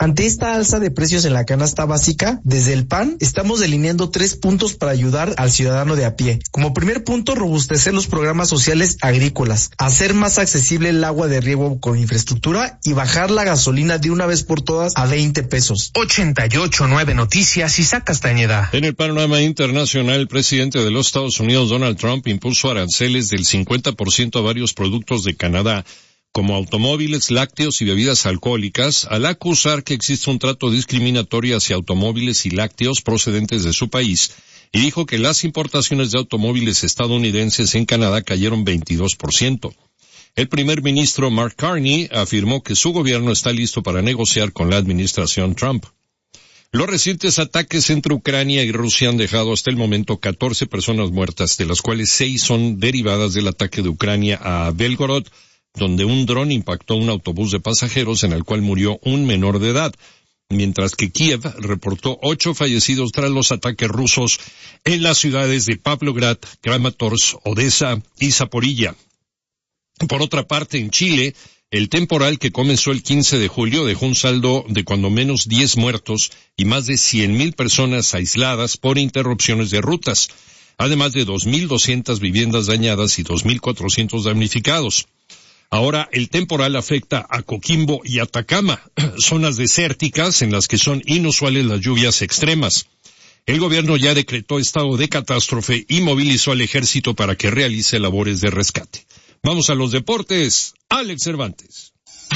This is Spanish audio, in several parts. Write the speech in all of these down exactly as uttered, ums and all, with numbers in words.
Ante esta alza de precios en la canasta básica, desde el P A N estamos delineando tres puntos para ayudar al ciudadano de a pie. Como primer punto, robustecer los programas sociales agrícolas, hacer más accesible el agua de riego con infraestructura y bajar la gasolina de una vez por todas a veinte pesos. ochenta y ocho punto nueve Noticias, Isaac Castañeda. En el panorama internacional, el presidente de los Estados Unidos, Donald Trump, impuso aranceles del cincuenta por ciento a varios productos de Canadá, como automóviles, lácteos y bebidas alcohólicas, al acusar que existe un trato discriminatorio hacia automóviles y lácteos procedentes de su país, y dijo que las importaciones de automóviles estadounidenses en Canadá cayeron veintidós por ciento. El primer ministro Mark Carney afirmó que su gobierno está listo para negociar con la administración Trump. Los recientes ataques entre Ucrania y Rusia han dejado hasta el momento catorce personas muertas, de las cuales seis son derivadas del ataque de Ucrania a Belgorod, donde un dron impactó un autobús de pasajeros en el cual murió un menor de edad, mientras que Kiev reportó ocho fallecidos tras los ataques rusos en las ciudades de Pavlograd, Kramatorsk, Odessa y Zaporilla. Por otra parte, en Chile, el temporal que comenzó el quince de julio dejó un saldo de cuando menos diez muertos y más de cien mil personas aisladas por interrupciones de rutas, además de dos mil doscientas viviendas dañadas y dos mil cuatrocientos damnificados. Ahora el temporal afecta a Coquimbo y Atacama, zonas desérticas en las que son inusuales las lluvias extremas. El gobierno ya decretó estado de catástrofe y movilizó al ejército para que realice labores de rescate. Vamos a los deportes. Alex Cervantes.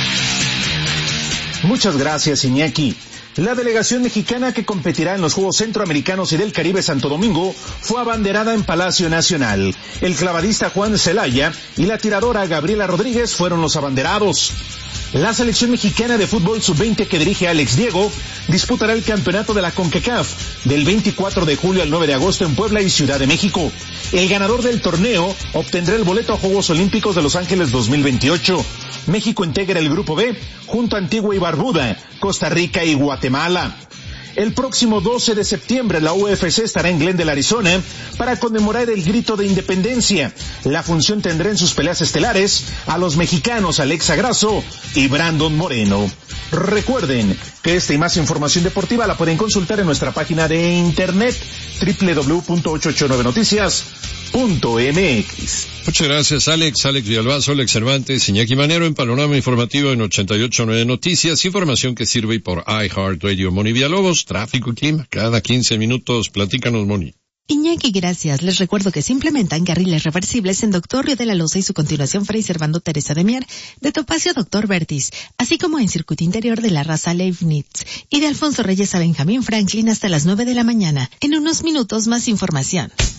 Muchas gracias, Iñaki. La delegación mexicana que competirá en los Juegos Centroamericanos y del Caribe Santo Domingo fue abanderada en Palacio Nacional. El clavadista Juan Celaya y la tiradora Gabriela Rodríguez fueron los abanderados. La selección mexicana de fútbol sub veinte que dirige Alex Diego disputará el campeonato de la CONCACAF del veinticuatro de julio al nueve de agosto en Puebla y Ciudad de México. El ganador del torneo obtendrá el boleto a Juegos Olímpicos de Los Ángeles dos mil veintiocho. México integra el Grupo B junto a Antigua y Barbuda, Costa Rica y Guatemala. El próximo doce de septiembre la U F C estará en Glendale, Arizona, para conmemorar el grito de independencia. La función tendrá en sus peleas estelares a los mexicanos Alexa Grasso y Brandon Moreno. Recuerden que esta y más información deportiva la pueden consultar en nuestra página de internet doble u doble u doble u punto ochocientos ochenta y nueve noticias punto m x. Muchas gracias, Alex. Alex Villalbazo, Alex Cervantes, Iñaki Manero en Panorama Informativo en ochenta y ocho punto nueve Noticias. Información que sirve por iHeartRadio. Moni Villalobos, tráfico y clima. Cada quince minutos, platícanos, Moni. Iñaki, gracias. Les recuerdo que se implementan carriles reversibles en Doctor Río de la Loza y su continuación Fray Servando Teresa de Mier, de Topacio Doctor Vertis, así como en circuito interior de la Raza Leibniz y de Alfonso Reyes a Benjamín Franklin hasta las nueve de la mañana. En unos minutos más información.